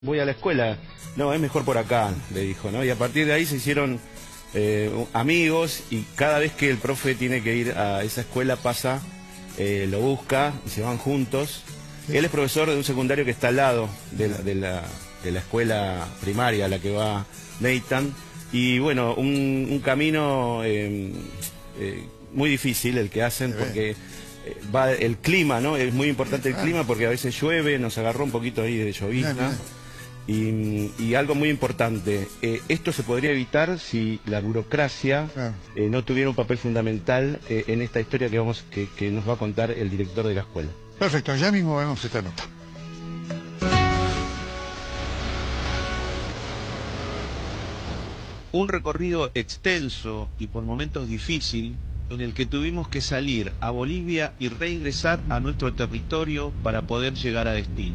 Voy a la escuela, no, es mejor por acá, le dijo, ¿no? Y a partir de ahí se hicieron amigos y cada vez que el profe tiene que ir a esa escuela pasa, lo busca y se van juntos. Él es profesor de un secundario que está al lado de la escuela primaria a la que va Nathan. Y bueno, un camino muy difícil el que hacen porque va el clima, ¿no? Es muy importante el clima porque a veces llueve, nos agarró un poquito ahí de llovizna. Y algo muy importante, esto se podría evitar si la burocracia no tuviera un papel fundamental en esta historia que nos va a contar el director de la escuela. Perfecto, ya mismo vemos esta nota. Un recorrido extenso y por momentos difícil en el que tuvimos que salir a Bolivia y reingresar a nuestro territorio para poder llegar a destino.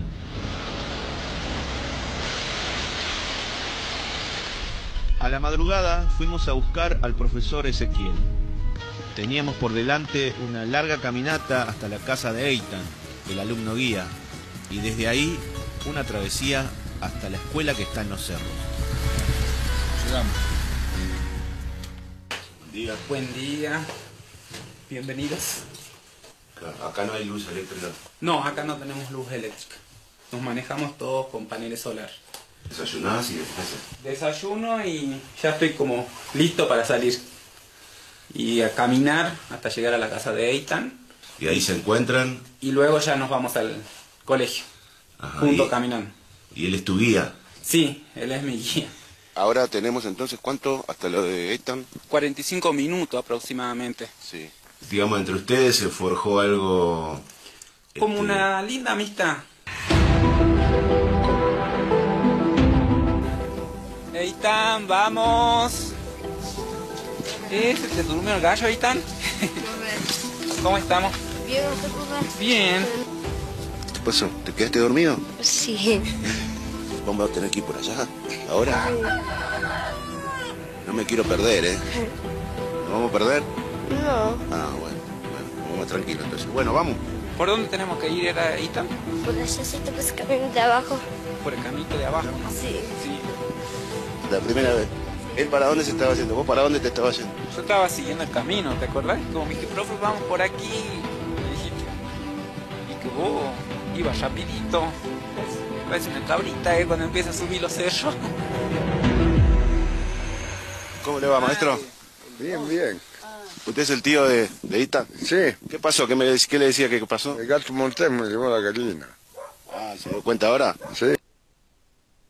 A la madrugada fuimos a buscar al profesor Ezequiel. Teníamos por delante una larga caminata hasta la casa de Eitan, el alumno guía, y desde ahí una travesía hasta la escuela que está en los cerros. Llegamos. Buen día. Bienvenidos. Acá no hay luz eléctrica. No, acá no tenemos luz eléctrica. Nos manejamos todos con paneles solares. ¿Desayunás y después? Desayuno y ya estoy como listo para salir. Y a caminar hasta llegar a la casa de Eitan. Y ahí se encuentran. Y luego ya nos vamos al colegio. Ajá, juntos caminando. ¿Y él es tu guía? Sí, él es mi guía. Ahora tenemos entonces, ¿cuánto hasta lo de Eitan? 45 minutos aproximadamente. Sí. Digamos, entre ustedes se forjó algo... Como una linda amistad. Eitan, vamos. ¿Te durmió el gallo, Eitan? ¿Cómo estamos? Bien, papá. Bien. ¿Qué pasó? ¿Te quedaste dormido? Sí. Vamos a tener que ir por allá. ¿Ahora? No me quiero perder, ¿eh? ¿No vamos a perder? No, Ah, bueno, vamos más tranquilo entonces. Bueno, vamos. ¿Por dónde tenemos que ir, Eitan? por allá se te pasa camino de abajo. Por el caminito de abajo, ¿no? Sí. Sí. La primera vez. ¿Él para dónde se estaba yendo? ¿Vos para dónde te estabas yendo? Yo estaba siguiendo el camino, ¿te acordás? Como me dijiste, profe, vamos por aquí. Me dijiste. Y que vos ibas rapidito. Parece una cabrita, cuando empieza a subir los cerros. ¿Cómo le va, maestro? Bien, bien. ¿Usted es el tío de Eitan? Sí, ¿Qué pasó? ¿Qué le decía que pasó? el gato montés me llevó la gallina. Ah, ¿se dio cuenta ahora? Sí.